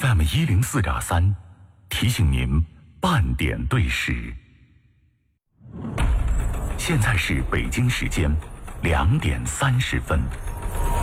FM104.3，提醒您半点对时。现在是北京时间2点30分。